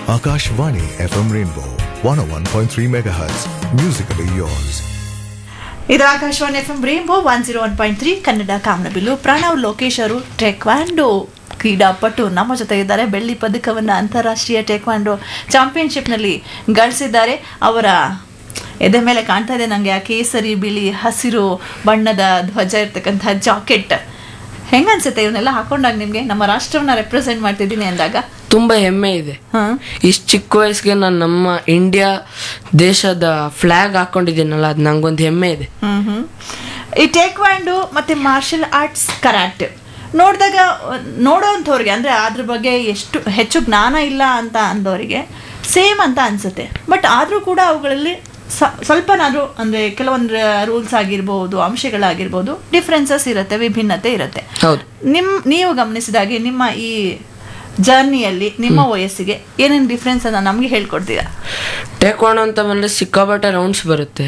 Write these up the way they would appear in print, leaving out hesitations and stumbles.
Akashvani FM Rainbow 101.3 MHz. Musically yours. ಇದು Akashvani FM Rainbow 101.3 Kannada ಕಾಮನಬಿಲ್ಲು. ಪ್ರಣವ್ ಲೋಕೇಶ್ ಅವರು taekwondo ಕ್ರೀಡಾಪಟು ನಮ್ಮ ಜೊತೆ ಇದ್ದಾರೆ. ಬೆಳ್ಳಿ ಪದಕವನ್ನು ಅಂತಾರಾಷ್ಟ್ರೀಯ ಟೆಕ್ವಾಂಡೋ ಚಾಂಪಿಯನ್ಶಿಪ್ನಲ್ಲಿ ಗಳಿಸಿದ್ದಾರೆ. ಅವರ ಎದೆ ಮೇಲೆ ಕಾಣ್ತಾ ಇದೆ ನನಗೆ ಆ ಕೇಸರಿ ಬಿಳಿ ಹಸಿರು ಬಣ್ಣದ ಧ್ವಜ ಇರ್ತಕ್ಕಂಥ ಜಾಕೆಟ್. ಹೆಂಗನ್ಸುತ್ತೆ ಇವನ್ನೆಲ್ಲ ಹಾಕೊಂಡಾಗ ನಿಮಗೆ? ನಮ್ಮ ರಾಷ್ಟ್ರವನ್ನ ರೆಪ್ರೆಸೆಂಟ್ ಮಾಡ್ತಿದ್ದೀನಿ ಅಂದಾಗ ತುಂಬಾ ಹೆಮ್ಮೆ ಇದೆ. ಇಷ್ಟು ಚಿಕ್ಕ ವಯಸ್ಸಿಗೆ ನಾನು ನಮ್ಮ ಇಂಡಿಯಾ ದೇಶದ ಫ್ಲಾಗ್ ಹಾಕೊಂಡಿದ್ದೀನಲ್ಲ, ಅದು ನಂಗೊಂದು ಹೆಮ್ಮೆ ಇದೆ. ಈ ಟೇಕ್ವಾಂಡೋ ಮತ್ತೆ ಮಾರ್ಷಲ್ ಆರ್ಟ್ಸ್ ಕರಾಟೆ ನೋಡಿದಾಗ ನೋಡೋಂಥವ್ರಿಗೆ ಅಂದರೆ ಅದ್ರ ಬಗ್ಗೆ ಎಷ್ಟು ಹೆಚ್ಚು ಜ್ಞಾನ ಇಲ್ಲ ಅಂತ ಅಂದವರಿಗೆ ಸೇಮ್ ಅಂತ ಅನ್ಸುತ್ತೆ. ಬಟ್ ಆದರೂ ಕೂಡ ಅವುಗಳಲ್ಲಿ ಸ್ವಲ್ಪನಾದರೂ ಅಂದರೆ ಕೆಲವೊಂದು ರೂಲ್ಸ್ ಆಗಿರ್ಬೋದು, ಅಂಶಗಳಾಗಿರ್ಬೋದು, ಡಿಫ್ರೆನ್ಸಸ್ ಇರುತ್ತೆ, ವಿಭಿನ್ನತೆ ಇರುತ್ತೆ. ನೀವು ಗಮನಿಸಿದಾಗೆ ನಿಮ್ಮ ಈ ಜರ್ನಿಯಲ್ಲಿ ನಿಮ್ಮ ವಯಸ್ಸಿಗೆ ಏನೇನು ಡಿಫ್ರೆನ್ಸ್ ಅನ್ನ ನಮಗೆ ಹೇಳ್ಕೊಡ್ತೀರಾ? ಟೇಕ್ವಾಂಡೋ ಅಂತ ಬಂದರೆ ಸಿಕ್ಕಾಪಟ್ಟೆ ರೌಂಡ್ಸ್ ಬರುತ್ತೆ.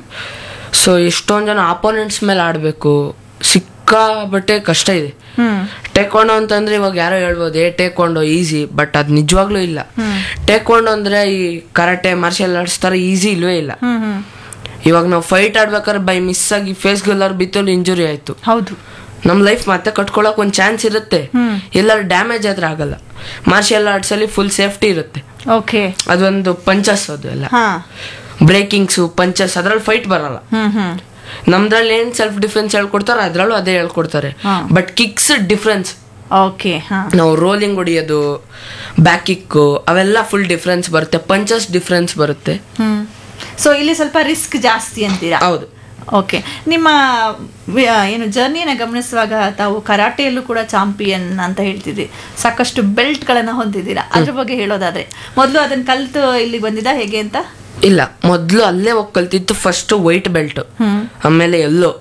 ಸೊ ಎಷ್ಟೊಂದು ಜನ ಆಪೋನೆಂಟ್ಸ್ ಮೇಲೆ ಆಡಬೇಕು, ಸಿಕ್ಕಾಪಟ್ಟೆ ಕಷ್ಟ ಇದೆ. ಟೇಕ್ವಾಂಡೋ ಅಂತಂದ್ರೆ ಇವಾಗ ಯಾರೋ ಹೇಳ್ಬೋದು ಟೇಕ್ವಾಂಡೋ ಈಸಿ, ಬಟ್ ಅದು ನಿಜವಾಗ್ಲೂ ಇಲ್ಲ. ಟೇಕ್ವಾಂಡೋ ಅಂದ್ರೆ ಈ ಕರಾಟೆ ಮಾರ್ಷಲ್ ಆರ್ಟ್ಸ್ ತರ ಈಸಿ ಇಲ್ವೇ ಇಲ್ಲ. ಇವಾಗ ನಾವು ಫೈಟ್ ಆಡ್ಬೇಕಾದ್ರೆ ಬೈ ಮಿಸ್ ಆಗಿ ಫೇಸ್ ಗಲ್ಲರ್ ಬಿತ್ತು ಇಂಜುರಿ ಆಯ್ತು, ಹೌದು, ನಮ್ ಲೈಫ್ ಮತ್ತೆ ಕಟ್ಕೊಳಕ್ ಒಂದ್ ಚಾನ್ಸ್ ಇರುತ್ತೆ. ಎಲ್ಲರೂ ಡ್ಯಾಮೇಜ್ ಆದ್ರೆ ಆಗಲ್ಲ. ಮಾರ್ಷಲ್ ಆರ್ಟ್ಸ್ ಅಲ್ಲಿ ಫುಲ್ ಸೇಫ್ಟಿ ಇರುತ್ತೆ. ಅದೊಂದು ಪಂಚಸ್, ಅದು ಎಲ್ಲ ಬ್ರೇಕಿಂಗ್ಸ್ ಪಂಚಸ್, ಅದ್ರಲ್ಲಿ ಫೈಟ್ ಬರಲ್ಲ. ನಮ್ದ್ರಲ್ಲಿ ಏನ್ ಸೆಲ್ಫ್ ಡಿಫೆನ್ಸ್ ಹೇಳ್ಕೊಡ್ತಾರೆ ಅದ್ರಲ್ಲೂ ಅದೇ ಹೇಳ್ಕೊಡ್ತಾರೆ. But kicks difference. ನಾವು ರೋಲಿಂಗ್ ಹೊಡಿಯೋದು, ಬ್ಯಾಕ್ ಕಿಕ್ ಅವೆಲ್ಲ ಫುಲ್ ಡಿಫ್ರೆನ್ಸ್ ಬರುತ್ತೆ. ಪಂಚಸ್ ಡಿಫ್ರೆನ್ಸ್ ಬರುತ್ತೆ. ಸೊ ಇಲ್ಲಿ ಸ್ವಲ್ಪ ರಿಸ್ಕ್ ಜಾಸ್ತಿ ಅಂತೀರಾ? ಹೌದು. ಓಕೆ, ನಿಮ್ಮ ಏನು ಜರ್ನಿಯನ್ನು ಗಮನಿಸುವಾಗ ತಾವು ಕರಾಟೆಯಲ್ಲೂ ಕೂಡ ಚಾಂಪಿಯನ್ ಅಂತ ಹೇಳ್ತಿದ್ರಿ, ಸಾಕಷ್ಟು ಬೆಲ್ಟ್ಗಳನ್ನು ಹೊಂದಿದ್ದೀರಾ. ಅದ್ರ ಬಗ್ಗೆ ಹೇಳೋದಾದ್ರೆ ಮೊದಲು ಅದನ್ನ ಕಲ್ತು ಇಲ್ಲಿ ಬಂದಿದ್ದ ಹೇಗೆ ಅಂತ? ಇಲ್ಲ, ಮೊದಲು ಅಲ್ಲೇ ಹೋಗಿ ಕಲ್ತಿತ್ತು. ಫಸ್ಟ್ ವೈಟ್ ಬೆಲ್ಟ್, ಆಮೇಲೆ yellow,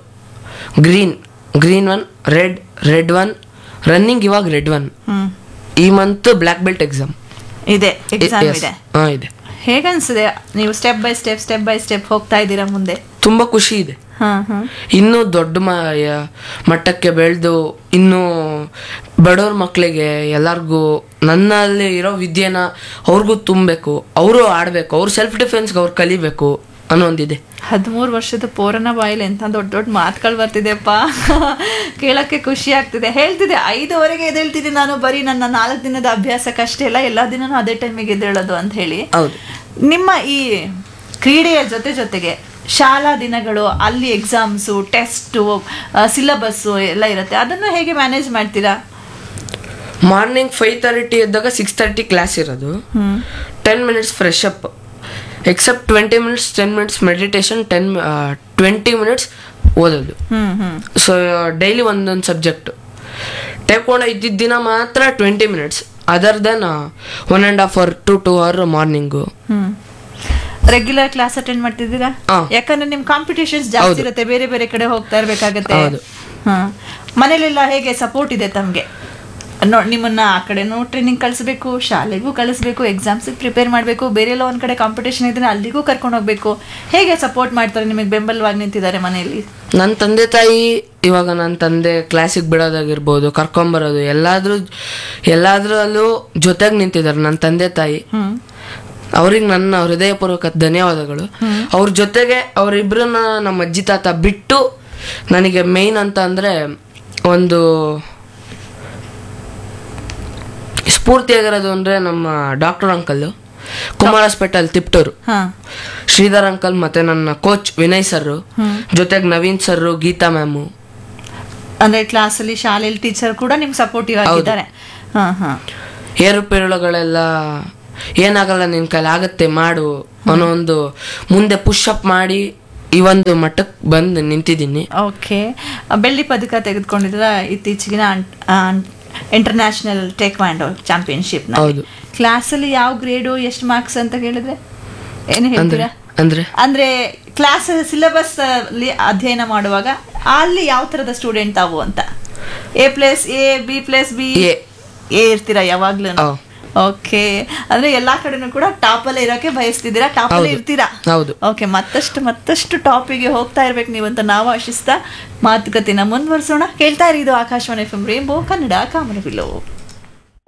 green one, red one, running ಇವಾಗ ರೆಡ್ ಒನ್. ಈ ಮಂತ್ ಬ್ಲ್ಯಾಕ್ ಬೆಲ್ಟ್ ಎಕ್ಸಾಮ್ ಇದೆ. ಇದೆ. ಹೇಗನ್ಸಿದೆ ನೀವು ಸ್ಟೆಪ್ ಬೈ ಸ್ಟೆಪ್ ಹೋಗ್ತಾ ಇದ್ದೀರಾ ಮುಂದೆ? ತುಂಬಾ ಖುಷಿ ಇದೆ. ಇನ್ನೂ ದೊಡ್ಡ ಮಟ್ಟಕ್ಕೆ ಬೆಳೆದು ಇನ್ನೂ ಬಡವ್ರ ಮಕ್ಕಳಿಗೆ ಎಲ್ಲರಿಗೂ ನನ್ನಲ್ಲಿ ಇರೋ ವಿದ್ಯೆನ ಅವ್ರಿಗೂ ತುಂಬಬೇಕು, ಅವರು ಆಡ್ಬೇಕು, ಅವ್ರು ಸೆಲ್ಫ್ ಡಿಫೆನ್ಸ್ಗೆ ಅವ್ರು ಕಲಿಬೇಕು ಅನ್ನೋ ಒಂದಿದೆ. 13 ವರ್ಷದ ಪೋರನ ಬಾಯಿಲೆ ಎಂತ ದೊಡ್ಡ ದೊಡ್ಡ ಮಾತುಗಳು ಬರ್ತಿದೆಪ್ಪ, ಕೇಳಕ್ಕೆ ಖುಷಿ ಆಗ್ತಿದೆ. ಹೇಳ್ತಿದ್ದೆ 5:00 ಎದ್ದೇಳ್ತಿದ್ದೆ ನಾನು, ಬರೀ ನನ್ನ 4 ದಿನದ ಅಭ್ಯಾಸಕ್ಕಷ್ಟೇ ಅಲ್ಲ, ಎಲ್ಲಾ ದಿನನೂ ಅದೇ ಟೈಮಿಗೆ ಎದ್ದೇಳೋದು ಅಂತ ಹೇಳಿ. ನಿಮ್ಮ ಈ ಕ್ರೀಡೆಯ ಜೊತೆಗೆ ಶಾಲಾ ದಿನಗಳು, ಅಲ್ಲಿ ಎಕ್ಸಾಮ್ಸು, ಟೆಸ್ಟು, ಸಿಲೆಬಸ್ಸು ಎಲ್ಲ ಇರುತ್ತೆ, ಅದನ್ನು ಹೇಗೆ ಮ್ಯಾನೇಜ್ ಮಾಡ್ತೀರಾ? ಮಾರ್ನಿಂಗ್ 5:30 ಎದ್ದಾಗ 6:30 ಕ್ಲಾಸ್ ಇರೋದು. 10 minutes fresh up, accept 20 minutes 10 minutes meditation, 20 minutes ಓದೋದು. ಸೊ ಡೈಲಿ ಒಂದೊಂದು ಸಬ್ಜೆಕ್ಟ್. ಟೇಕ್ವಾಂಡೋ ಇದ್ದಿದ್ದ ದಿನ ಮಾತ್ರ 20 minutes, other then 1.5 hour to 2 hour morning. Regular class attend ಮಾಡ್ತಿದ್ದೀರಾ? ಯಾಕಂದ್ರೆ ನಿಮ್ ಕಾಂಪಿಟೇಷನ್ಸ್ ಜಾಸ್ತಿ ಇರುತ್ತೆ, ಬೇರೆ ಬೇರೆ ಕಡೆ ಹೋಗ್ತಾ ಇರ್ಬೇಕಾಗತ್ತೆ. ಮನೇಲೆಲ್ಲ ಹೇಗೆ ಸಪೋರ್ಟ್ ಇದೆ ತಮ್ಗೆ? ನಿಮ್ಮನ್ನ ಆ ಕಡೆನೂ ಟ್ರೈನಿಂಗ್ ಕಳಿಸ್ಬೇಕು, ಶಾಲೆಗೂ ಕಳಿಸ್ಬೇಕು, ಎಕ್ಸಾಮ್ಸಿಗೆ ಪ್ರಿಪೇರ್ ಮಾಡಬೇಕು, ಬೇರೆ ಎಲ್ಲ ಒಂದ್ ಕಡೆ ಕಾಂಪಿಟೇಷನ್ ಇದ್ರೆ ಅಲ್ಲಿಗೂ ಕರ್ಕೊಂಡು ಹೋಗ್ಬೇಕು. ಹೇಗೆ ಸಪೋರ್ಟ್ ಮಾಡ್ತಾರೆ, ನಿಮಗೆ ಬೆಂಬಲವಾಗಿ ನಿಂತಿದ್ದಾರೆ ಮನೆಯಲ್ಲಿ? ನನ್ನ ತಂದೆ ತಾಯಿ, ಇವಾಗ ನನ್ನ ತಂದೆ ಕ್ಲಾಸಿಗೆ ಬಿಡೋದಾಗಿರ್ಬೋದು, ಕರ್ಕೊಂಬರೋದು, ಎಲ್ಲಾದ್ರಲ್ಲೂ ಜೊತೆಗೆ ನಿಂತಿದ್ದಾರೆ ನನ್ನ ತಂದೆ ತಾಯಿ. ಅವ್ರಿಗೆ ನನ್ನ ಹೃದಯಪೂರ್ವಕ ಧನ್ಯವಾದಗಳು. ಅವ್ರ ಜೊತೆಗೆ ಅವರಿಬ್ಬರನ್ನ ನಮ್ಮ ಅಜ್ಜಿ ತಾತ ಬಿಟ್ಟು ನನಗೆ ಮೇನ್ ಅಂತ ಅಂದ್ರೆ ಒಂದು ಸ್ಫೂರ್ತಿಯಾಗಿರೋದು ಅಂದ್ರೆ ನಮ್ಮ doctor uncle, Kumar hospital Tiptur, Sridhar uncle, ಮತ್ತೆ ನನ್ನ ಕೋಚ್ ವಿನಯ್ ಸರ್, ಜೊತೆಗೆ ನವೀನ್ ಸರ್, ಗೀತಾ ಮ್ಯಾಮು. ಅಂದ್ರೆ ಕ್ಲಾಸಲ್ಲಿ ಶಾಲೆಯಲ್ಲಿ ಟೀಚರ್ ಕೂಡ ನಿಮ್ಗೆ ಸಪೋರ್ಟಿವ್ ಆಗಿದ್ದಾರೆ. ಏರುಪೇರುಗಳೆಲ್ಲ ಏನಾಗಲ್ಲ, ನಿನ್ ಕೈಲಿ ಆಗತ್ತೆ ಮಾಡು ಅನ್ನೋ ಒಂದು ಮುಂದೆ ಪುಷ್ ಅಪ್ ಮಾಡಿ ಈ ಒಂದು ಮಟ್ಟಕ್ಕೆ ಬಂದು ನಿಂತಿದ್ದೀನಿ. ಓಕೆ, ಬೆಳ್ಳಿ ಪದಕ ತೆಗೆದುಕೊಂಡಿದ್ರ ಇತ್ತೀಚೆಗಿನ ಇಂಟರ್ನ್ಯಾಷನಲ್ ಟೇಕ್ವಾಂಡೋ ಚಾಂಪಿಯನ್ಶಿಪ್. ಕ್ಲಾಸಲ್ಲಿ ಯಾವ ಗ್ರೇಡು, ಎಷ್ಟು ಮಾರ್ಕ್ಸ್ ಅಂತ ಹೇಳಿದ್ರೆ ಏನು ಹೇಳ್ತೀರಾ? ಅಂದ್ರೆ ಕ್ಲಾಸ್ ಸಿಲೆಬಸ್ ಅಲ್ಲಿ ಅಧ್ಯಯನ ಮಾಡುವಾಗ ಅಲ್ಲಿ ಯಾವ ತರದ ಸ್ಟೂಡೆಂಟ್ ತಾವು ಅಂತ? A+A, B+B ಇರ್ತೀರಾ ಯಾವಾಗ್ಲೂ? ಓಕೆ, ಅಂದ್ರೆ ಎಲ್ಲಾ ಕಡೆನೂ ಕೂಡ ಟಾಪ್ ಅಲ್ಲೇ ಇರೋಕೆ ಬಯಸ್ತಿದ್ದೀರಾ, ಟಾಪ್ ಅಲ್ಲೇ ಇರ್ತೀರಾ? ಓಕೆ, ಮತ್ತಷ್ಟು ಟಾಪಿಗೆ ಹೋಗ್ತಾ ಇರ್ಬೇಕು ನೀವಂತ ನಾವು ಆಶಿಸ್ತಾ ಮಾತುಕತೆನ ಮುಂದುವರಿಸೋಣ. ಕೇಳ್ತಾ ಇರಿ, ಇದು ಆಕಾಶವಾಣಿ FM Rainbow ಕನ್ನಡ ಕಾಮನಬಿಲ್ಲು.